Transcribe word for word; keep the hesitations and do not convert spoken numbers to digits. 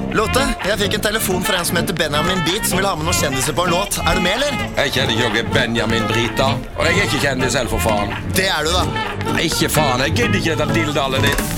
Lotte, jeg fikk en telefon fra en som heter Benjamin Beat, som vil ha med noen kjendiser på en låt. Er du med, eller? Jeg kjenner ikke noe Benjamin Brita, og jeg er ikke kjendis selv for faen. Det er du, da. Nei, ikke faen, jeg gidder ikke dette dildalet ditt.